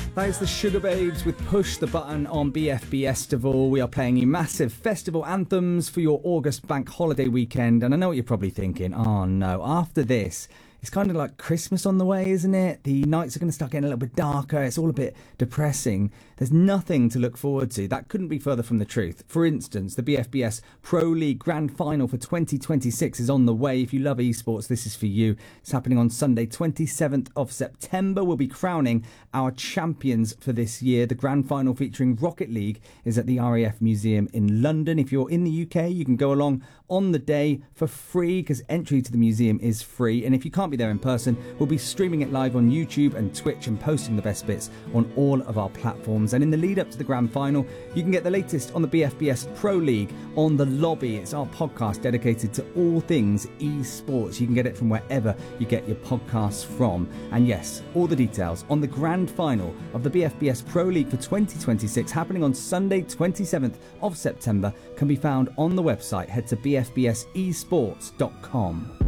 That is the Sugar Babes with Push the Button on BFBestival. We are playing you massive festival anthems for your August bank holiday weekend. And I know what you're probably thinking. Oh no, after this, it's kind of like Christmas on the way, isn't it? The nights are going to start getting a little bit darker. It's all a bit depressing. There's nothing to look forward to. That couldn't be further from the truth. For instance, the BFBS Pro League Grand Final for 2026 is on the way. If you love esports, this is for you. It's happening on Sunday, 27th of September. We'll be crowning our champions for this year. The Grand Final featuring Rocket League is at the RAF Museum in London. If you're in the UK, you can go along on the day for free because entry to the museum is free. And if you can't be there in person, we'll be streaming it live on YouTube and Twitch and posting the best bits on all of our platforms. And in the lead up to the grand final, you can get the latest on the BFBS Pro League on The Lobby. It's our podcast dedicated to all things esports. You can get it from wherever you get your podcasts from. And yes, all the details on the grand final of the BFBS Pro League for 2026 happening on Sunday 27th of September can be found on the website. Head to bfbsesports.com.